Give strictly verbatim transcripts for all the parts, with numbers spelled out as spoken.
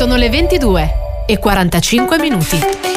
Sono le ventidue e quarantacinque minuti.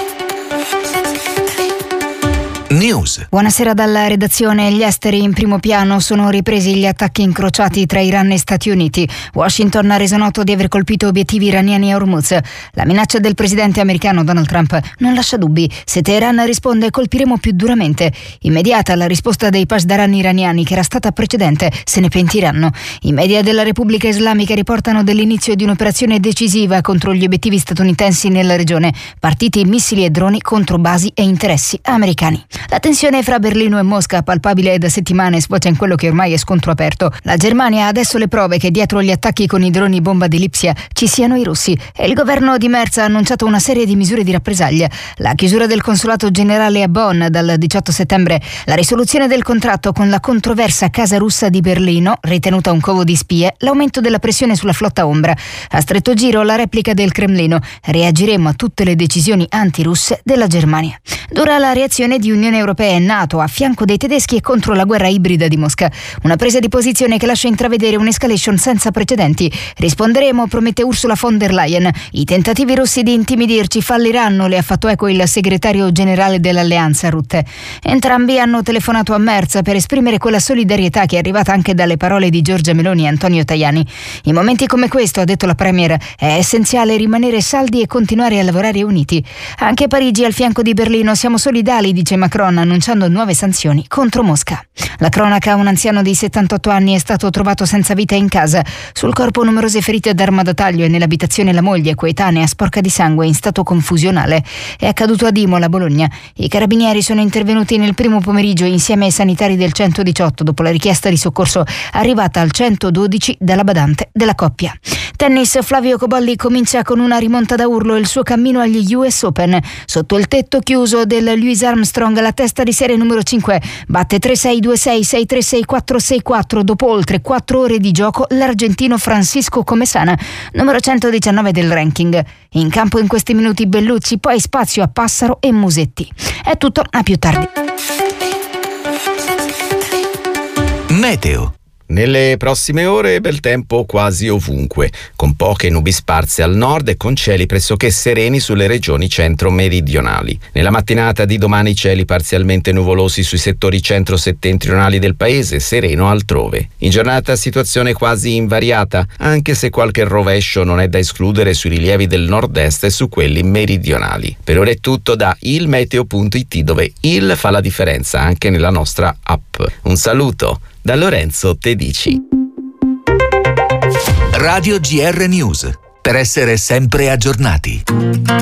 News. Buonasera dalla redazione. Gli esteri in primo piano. Sono ripresi gli attacchi incrociati tra Iran e Stati Uniti. Washington ha reso noto di aver colpito obiettivi iraniani a Hormuz. La minaccia del presidente americano Donald Trump non lascia dubbi. Se Teheran risponde, colpiremo più duramente. Immediata la risposta dei pasdaran iraniani, che era stata precedente. Se ne pentiranno. I media della Repubblica Islamica riportano dell'inizio di un'operazione decisiva contro gli obiettivi statunitensi nella regione. Partiti missili e droni contro basi e interessi americani. La tensione fra Berlino e Mosca, palpabile da settimane, sfocia in quello che ormai è scontro aperto. La Germania ha adesso le prove che dietro gli attacchi con i droni bomba di Lipsia ci siano i russi, e il governo di Merz ha annunciato una serie di misure di rappresaglia: la chiusura del consolato generale a Bonn dal diciotto settembre, la risoluzione del contratto con la controversa casa russa di Berlino, ritenuta un covo di spie, l'aumento della pressione sulla flotta ombra. A stretto giro la replica del Cremlino: reagiremo a tutte le decisioni antirusse della Germania. Dura la reazione di Unione Europea e NATO a fianco dei tedeschi e contro la guerra ibrida di Mosca. Una presa di posizione che lascia intravedere un'escalation senza precedenti. Risponderemo, promette Ursula von der Leyen. I tentativi russi di intimidirci falliranno, le ha fatto eco il segretario generale dell'Alleanza Rutte. Entrambi hanno telefonato a Merz per esprimere quella solidarietà che è arrivata anche dalle parole di Giorgia Meloni e Antonio Tajani. In momenti come questo, ha detto la Premier, è essenziale rimanere saldi e continuare a lavorare uniti. Anche a Parigi, al fianco di Berlino, siamo solidali, dice Macron, annunciando nuove sanzioni contro Mosca. La cronaca: un anziano di settantotto anni è stato trovato senza vita in casa. Sul corpo numerose ferite d'arma da taglio, e nell'abitazione la moglie, coetanea, sporca di sangue, in stato confusionale. È accaduto ad Imola, Bologna. I carabinieri sono intervenuti nel primo pomeriggio insieme ai sanitari del centodiciotto dopo la richiesta di soccorso arrivata al centododici dalla badante della coppia. Tennis: Flavio Cobolli comincia con una rimonta da urlo il suo cammino agli U S Open. Sotto il tetto chiuso del Louis Armstrong, la testa di serie numero cinque batte tre sei due sei sei tre sei quattro sei quattro dopo oltre quattro ore di gioco l'argentino Francisco Comesana, numero centodiciannove del ranking. In campo in questi minuti Bellucci, poi spazio a Passaro e Musetti. È tutto, a più tardi. Meteo. Nelle prossime ore bel tempo quasi ovunque, con poche nubi sparse al nord e con cieli pressoché sereni sulle regioni centro-meridionali. Nella mattinata di domani cieli parzialmente nuvolosi sui settori centro-settentrionali del paese, sereno altrove. In giornata situazione quasi invariata, anche se qualche rovescio non è da escludere sui rilievi del nord-est e su quelli meridionali. Per ora è tutto da il meteo punto it, dove il fa la differenza anche nella nostra app. Un saluto da Lorenzo Tedici. Radio G R News, per essere sempre aggiornati.